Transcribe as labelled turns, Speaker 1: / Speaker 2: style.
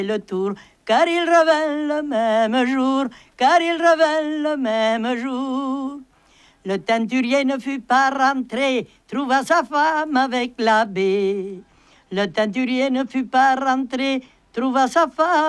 Speaker 1: le tour, car il revint le même jour, car il revint le même jour. Le teinturier ne fut pas rentré, trouva sa femme avec l'abbé. Le teinturier ne fut pas rentré, trouva sa femme